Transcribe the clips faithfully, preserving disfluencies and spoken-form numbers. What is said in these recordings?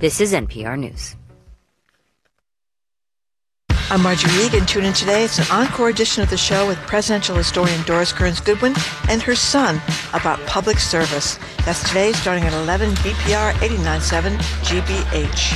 This is N P R News. I'm Marjorie Egan. Tune in today. It's an encore edition of the show with presidential historian Doris Kearns Goodwin and her son about public service. That's today starting at eleven B P R eighty-nine point seven G B H.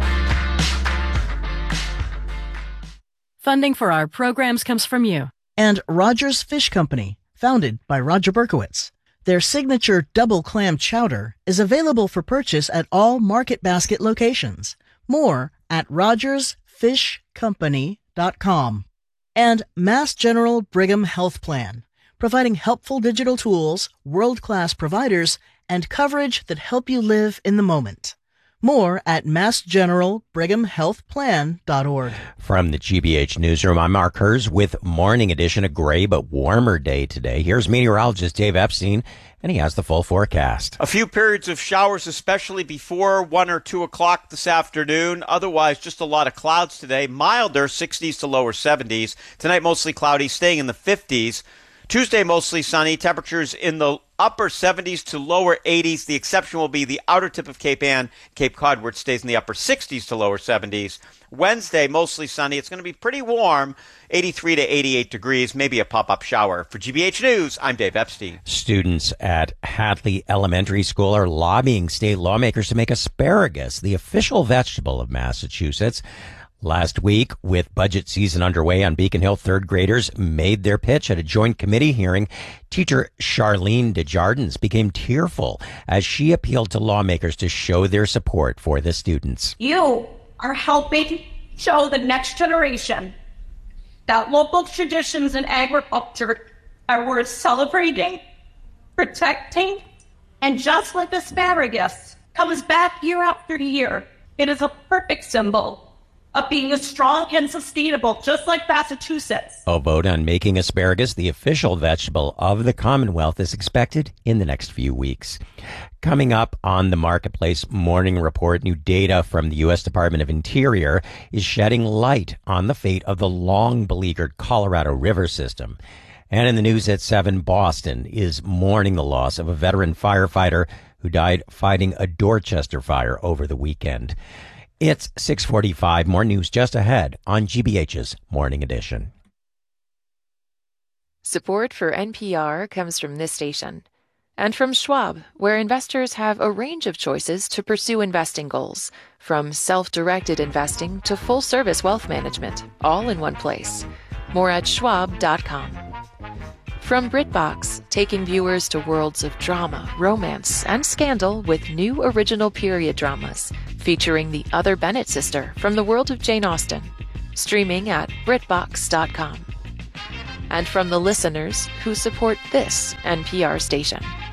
Funding for our programs comes from you. And Rogers Fish Company, founded by Roger Berkowitz. Their signature double clam chowder is available for purchase at all Market Basket locations. More at rogers fish company dot com. And Mass General Brigham Health Plan, providing helpful digital tools, world-class providers, and coverage that help you live in the moment. More at mass general brigham health plan dot org. From the G B H Newsroom, I'm Mark Hers with Morning Edition, a gray but warmer day today. Here's meteorologist Dave Epstein, and he has the full forecast. A few periods of showers, especially before one or two o'clock this afternoon. Otherwise, just a lot of clouds today. Milder, sixties to lower seventies. Tonight, mostly cloudy, staying in the fifties. Tuesday, mostly sunny. Temperatures in the upper seventies to lower eighties. The exception will be the outer tip of Cape Ann, Cape Cod, where it stays in the upper sixties to lower seventies. Wednesday, mostly sunny. It's going to be pretty warm, eighty-three to eighty-eight degrees, maybe a pop-up shower. For G B H News, I'm Dave Epstein. Students at Hadley Elementary School are lobbying state lawmakers to make asparagus the official vegetable of Massachusetts. Last week, with budget season underway on Beacon Hill, third graders made their pitch at a joint committee hearing. Teacher Charlene Desjardins became tearful as she appealed to lawmakers to show their support for the students. You are helping show the next generation that local traditions in agriculture are worth celebrating, protecting, and just like asparagus comes back year after year, it is a perfect symbol of being strong and sustainable, just like Massachusetts. A vote on making asparagus the official vegetable of the Commonwealth is expected in the next few weeks. Coming up on the Marketplace Morning Report, new data from the U S Department of Interior is shedding light on the fate of the long-beleaguered Colorado River system. And in the news at seven, Boston is mourning the loss of a veteran firefighter who died fighting a Dorchester fire over the weekend. It's six forty-five. More news just ahead on G B H's Morning Edition. Support for N P R comes from this station and from Schwab, where investors have a range of choices to pursue investing goals, from self-directed investing to full-service wealth management, all in one place. More at schwab dot com. From BritBox, taking viewers to worlds of drama, romance, and scandal with new original period dramas featuring the other Bennett sister from the world of Jane Austen, streaming at brit box dot com. And from the listeners who support this N P R station.